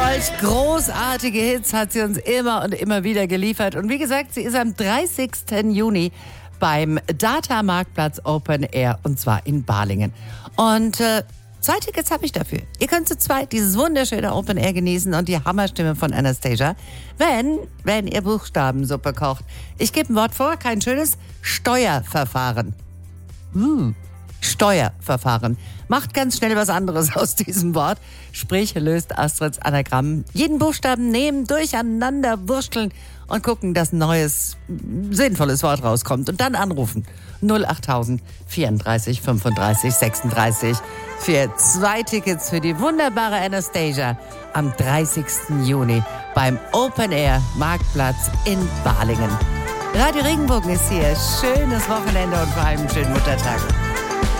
Solch großartige Hits hat sie uns immer und immer wieder geliefert. Und wie gesagt, sie ist am 30. Juni beim Data Marktplatz Open Air und zwar in Balingen. Und 2 Tickets habe ich dafür. Ihr könnt zu zweit dieses wunderschöne Open Air genießen und die Hammerstimme von Anastasia, wenn ihr Buchstabensuppe kocht. Ich gebe ein Wort vor, kein schönes Steuerverfahren. Steuerverfahren. Macht ganz schnell was anderes aus diesem Wort. Sprich, löst Astrids Anagramm. Jeden Buchstaben nehmen, durcheinander wursteln und gucken, dass ein neues, sinnvolles Wort rauskommt. Und dann anrufen. 08000 34 35 36 für 2 Tickets für die wunderbare Anastasia am 30. Juni beim Open Air Marktplatz in Balingen. Radio Regenbogen ist hier. Schönes Wochenende und vor allem einen schönen Muttertag.